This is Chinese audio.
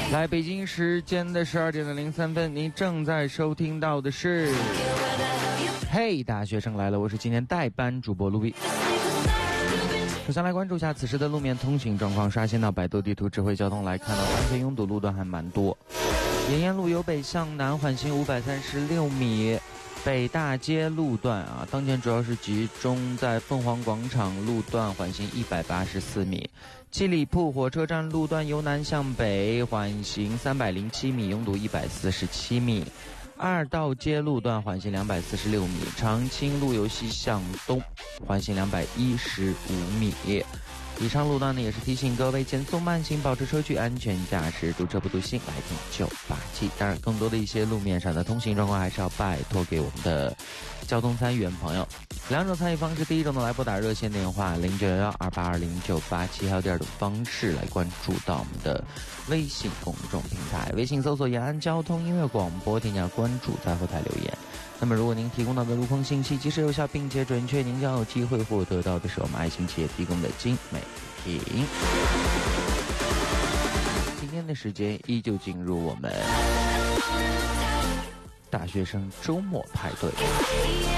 来，北京时间的12:03，您正在收听到的是嘿，大学生来了，我是今天代班主播卢比。首先来关注一下此时的路面通行状况，刷新到百度地图智慧交通来看到，完全拥堵路段还蛮多。沿沿路由北向南缓行536米，北大街路段当前主要是集中在凤凰广场路段缓行184米，七里铺火车站路段由南向北缓行307米，拥堵147米。二道街路段缓行246米，长青路由西向东缓行215米。以上路段呢也是提醒各位减速慢行，保持车距，安全驾驶，堵车不堵心，来听987。当然更多的一些路面上的通行状况还是要拜托给我们的交通参与员朋友。两种参与方式，第一种呢来拨打热线电话0912820987，还有第二种方式来关注到我们的微信公众平台，微信搜索延安交通音乐广播，添加关注，在后台留言。那么如果您提供到的路况信息及时有效并且准确，您将有机会获得到的是我们爱心企业提供的精美品。今天的时间依旧进入我们大学生周末派对。